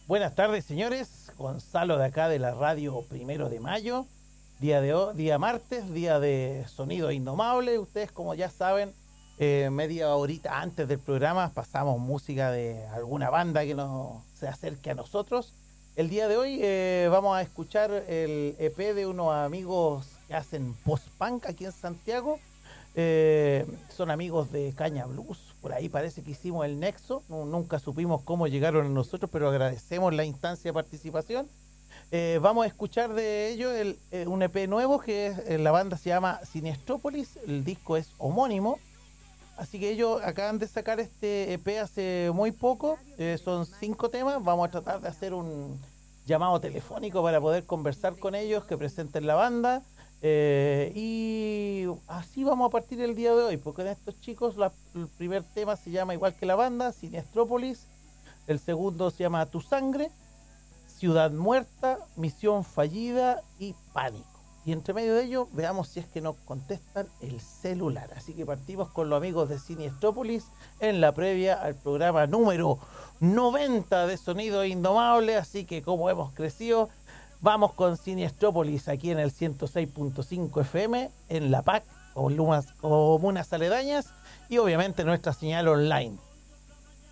Buenas tardes, señores. Gonzalo de acá de la radio Primero de Mayo. Día martes, día de Sonido Indomable. Ustedes, como ya saben, media horita antes del programa pasamos música de alguna banda que se acerque a nosotros. El día de hoy vamos a escuchar el EP de unos amigos que hacen post-punk aquí en Santiago. Son amigos de Caña Blues, por ahí parece que hicimos el nexo, nunca supimos cómo llegaron a nosotros, pero agradecemos la instancia de participación. Vamos a escuchar de ellos un EP nuevo que es, la banda se llama Siniestrópolis, el disco es homónimo, así que ellos acaban de sacar este EP hace muy poco, son 5 temas, vamos a tratar de hacer un llamado telefónico para poder conversar con ellos, que presenten la banda. Y así vamos a partir el día de hoy, porque en estos chicos el primer tema se llama igual que la banda, Siniestrópolis, el segundo se llama Tu Sangre, Ciudad Muerta, Misión Fallida y Pánico. Y entre medio de ello, veamos si es que nos contestan el celular. Así que partimos con los amigos de Siniestrópolis en la previa al programa número 90 de Sonido Indomable. Así que como hemos crecido, vamos con Siniestrópolis aquí en el 106.5 FM, en la PAC, comunas aledañas, y obviamente nuestra señal online.